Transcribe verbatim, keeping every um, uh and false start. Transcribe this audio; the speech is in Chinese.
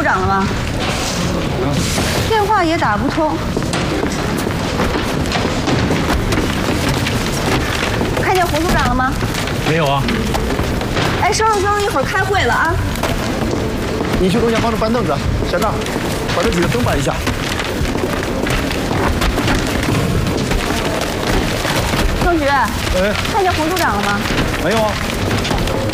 长了吗？电话也打不通。看见胡组长了吗？ 没有啊。 哎，收拾收拾，一会儿开会了啊。 你去楼下帮着搬凳子，小赵，把这几个灯搬一下。 郑局， 哎， 看见胡组长了吗？ 没有啊。